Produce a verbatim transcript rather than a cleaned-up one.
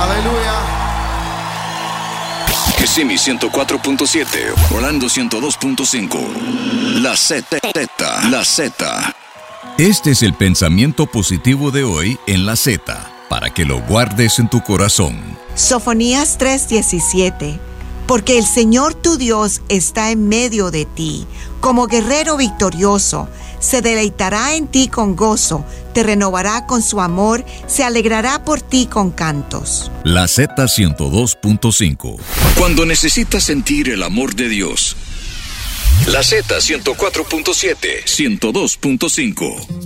Aleluya. Kissimmee ciento cuatro punto siete, Orlando ciento dos punto cinco. La Z, la Z. Este es el pensamiento positivo de hoy en la Z, para que lo guardes en tu corazón. Sofonías tres diecisiete. Porque el Señor tu Dios está en medio de ti, como guerrero victorioso. Se deleitará en ti con gozo, te renovará con su amor, se alegrará por ti con cantos. La Z ciento dos punto cinco. Cuando necesitas sentir el amor de Dios. La Z ciento cuatro punto siete, ciento dos punto cinco.